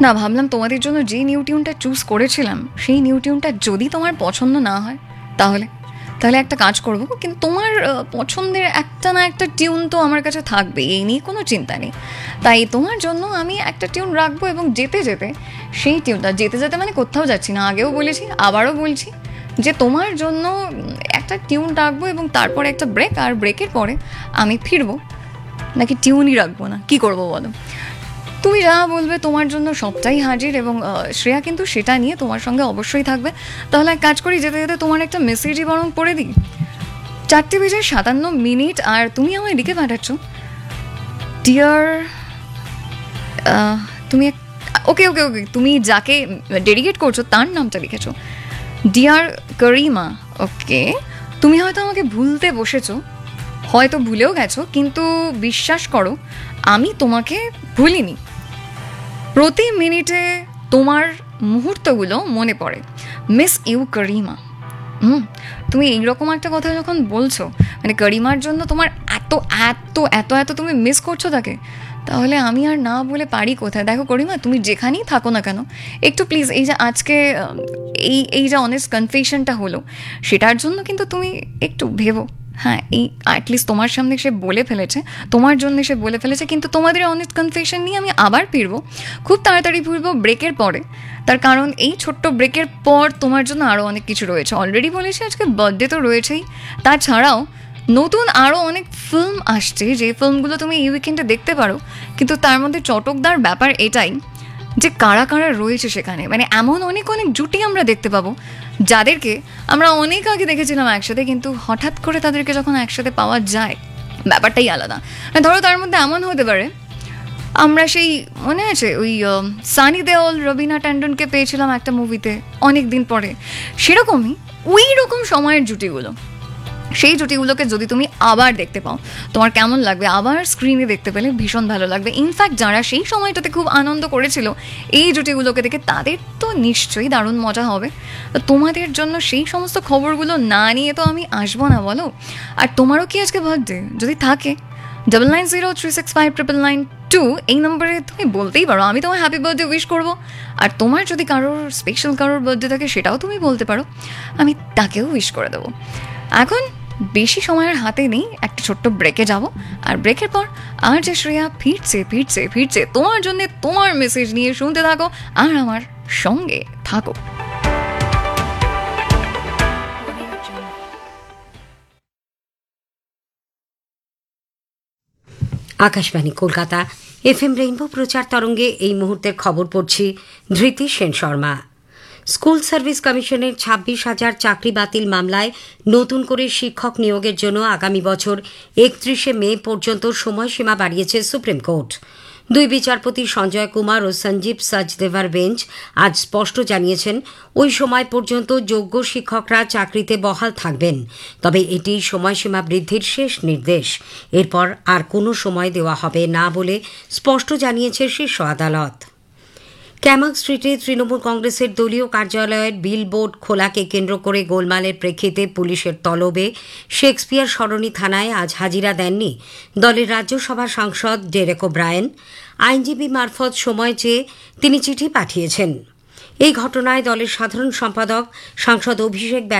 না, ভাবলাম তোমাদের জন্য যে নিউ টিউনটা চুজ করেছিলাম সেই নিউ টিউনটা যদি তোমার পছন্দ না হয় তাহলে তাহলে একটা কাজ করবো, কিন্তু তোমার পছন্দের একটা না একটা টিউন তো আমার কাছে থাকবে, এই নিয়ে কোনো চিন্তা নেই। তাই তোমার জন্য আমি একটা টিউন রাখবো এবং যেতে যেতে সেই টিউনটা, যেতে যেতে মানে কোথাও যাচ্ছি না, আগেও বলেছি আবারও বলছি যে তোমার জন্য একটা টিউন রাখবো এবং তারপরে একটা ব্রেক, আর ব্রেকের পরে আমি ফিরবো। নাকি টিউনই রাখবো না, কি করবো বলো? তুমি যা বলবে, তোমার জন্য সবটাই হাজির, এবং শ্রেয়া কিন্তু সেটা নিয়ে তোমার সঙ্গে অবশ্যই থাকবে। তাহলে এক কাজ করি, যেতে যেতে তোমার একটা মেসেজই বরং পড়ে দিই। 4:57 আর তুমি আমায় লিখে পাঠাচ্ছ ডিয়ার, তুমি ওকে ওকে ওকে তুমি যাকে ডেডিকেট করছো তার নামটা লিখেছো, ডিয়ার করিমা। ওকে, তুমি হয়তো আমাকে ভুলতে বসেছো, হয়তো ভুলেও গেছো, কিন্তু বিশ্বাস করো আমি তোমাকে ভুলিনি। প্রতি মিনিটে তোমার মুহূর্তগুলো মনে পড়ে। Miss you Karima. তুমি এইরকম একটা কথা যখন বলছো, মানে করিমার জন্য তোমার এত এত এত এত তুমি মিস করছো তাকে, তাহলে আমি আর না বলে পারি কোথায়? দেখো করিমা, তুমি যেখানেই থাকো না কেন, একটু প্লিজ এই যে আজকে এই যে অনেস্ট কনফেশনটা হলো, সেটার জন্য কিন্তু তুমি একটু ভেবো। হ্যাঁ, এই অ্যাটলিস্ট তোমার সামনে সে বলে ফেলেছে, তোমার জন্য সে বলে ফেলেছে, কিন্তু তোমাদের অনেস্ট কনফেশন নিয়ে আমি আবার ফিরবো, খুব তাড়াতাড়ি ফিরবো ব্রেকের পরে। তার কারণ এই ছোট্ট ব্রেকের পর তোমার জন্য আরও অনেক কিছু রয়েছে। অলরেডি বলেছি আজকে বার্থডে তো রয়েছেই, তাছাড়াও নতুন আরও অনেক ফিল্ম আসছে, যে ফিল্মগুলো তুমি এই উইকেন্ডে দেখতে পারো। কিন্তু তার মধ্যে চটকদার ব্যাপার এটাই যে কারা কারা রয়েছে সেখানে, মানে এমন অনেক অনেক জুটি আমরা দেখতে পাবো যাদেরকে আমরা অনেক আগে দেখেছিলাম একসাথে, কিন্তু হঠাৎ করে তাদেরকে যখন একসাথে পাওয়া যায় ব্যাপারটাই আলাদা। ধরো তার মধ্যে এমন হতে পারে, আমরা সেই মনে আছে ওই সানি দেওল রবিনা ট্যান্ডনকে পেয়েছিলাম একটা মুভিতে অনেক দিন পরে, সেরকমই ওই রকম সময়ের জুটিগুলো, সেই জুটিগুলোকে যদি তুমি আবার দেখতে পাও, তোমার কেমন লাগবে? আবার স্ক্রিনে দেখতে পেলে ভীষণ ভালো লাগবে। ইনফ্যাক্ট যারা সেই সময়টাতে খুব আনন্দ করেছিল এই জুটিগুলোকে দেখে, তাদের তো নিশ্চয়ই দারুণ মজা হবে। তো তোমাদের জন্য সেই সমস্ত খবরগুলো না নিয়ে তো আমি আসবো না, বলো? আর তোমারও কি আজকে বার্থডে? যদি থাকে 9903659992 এই নম্বরে তুমি বলতেই পারো, আমি তোমার হ্যাপি বার্থডে উইশ করবো। আর তোমার যদি কারোর স্পেশাল কারোর বার্থডে থাকে সেটাও তুমি বলতে পারো, আমি তাকেও উইশ করে দেবো। এখন বেশি সময়ের হাতে নেই, একটা ছোট্ট ব্রেকে যাব, আর ব্রেকের পর আর যে শ্রেয়া ফিরছে ফিরছে ফিরছে তোমার জন্য, তোমার মেসেজ নিয়ে শুনতে থাকো আর আমার সঙ্গে থাকো। আকাশবাণী কলকাতা FM রেইনবো প্রচার তরঙ্গে এই মুহূর্তের খবর পড়ছি ধৃতি সেন শর্মা। স্কুল সার্ভিস কমিশনের 26,000 চাকরি বাতিল মামলায় নতুন করে শিক্ষক নিয়োগের জন্য আগামী বছর 31শে মে পর্যন্ত সময়সীমা বাড়িয়েছে সুপ্রিম কোর্ট। দুই বিচারপতি সঞ্জয় কুমার ও সঞ্জীব সচদেভার বেঞ্চ আজ স্পষ্ট জানিয়েছেন, ওই সময় পর্যন্ত যোগ্য শিক্ষকরা চাকরিতে বহাল থাকবেন। তবে এটি সময়সীমা বৃদ্ধির শেষ নির্দেশ, এরপর আর কোনো সময় দেওয়া হবে না বলে স্পষ্ট জানিয়েছে শীর্ষ আদালত। ক্যামাক স্ট্রিটে তৃণমূল কংগ্রেসের দলীয় কার্যালয়ের বিলবোর্ড খোলাকে কেন্দ্র করে গোলমালের প্রেক্ষিতে পুলিশের তলবে শেক্সপিয়ার সরণি থানায় আজ হাজিরা দেননি দলের রাজ্যসভা সাংসদ ডেরেক ওব্রায়েন। আইনজীবী মারফত সময় চেয়ে তিনি চিঠি পাঠিয়েছেন। এই ঘটনায় দলের সাধারণ সম্পাদক সাংসদ অভিষেক